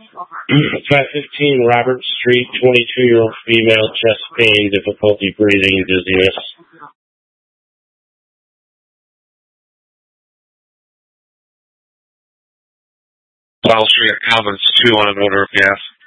515 Robert Street, 22-year-old female, chest pain, difficulty breathing, dizziness. Bottle Street, Alvin's 2 on an order of gas.